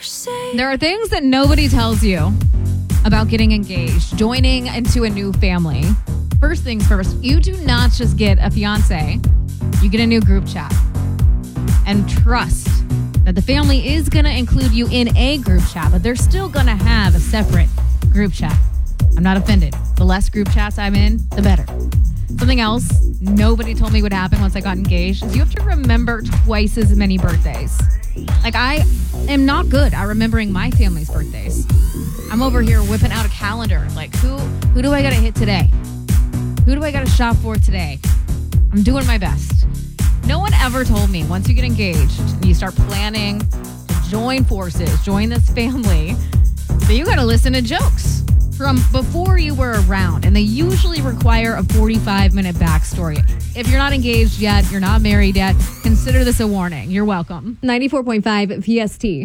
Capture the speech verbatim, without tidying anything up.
There are things that nobody tells you about getting engaged, joining into a new family. First things first, you do not just get a fiance, you get a new group chat. And trust that the family is going to include you in a group chat, but they're still going to have a separate group chat. I'm not offended. The less group chats I'm in, the better. Something else nobody told me would happen once I got engaged is you have to remember twice as many birthdays. Like, I am not good at remembering my family's birthdays. I'm over here whipping out a calendar. Like, who who do I got to hit today? Who do I got to shop for today? I'm doing my best. No one ever told me once you get engaged and you start planning to join forces, join this family, that you got to listen to jokes from before you were around. And they usually require a forty-five minute backstory. If you're not engaged yet, you're not married yet, consider this a warning. You're welcome. ninety-four point five P S T.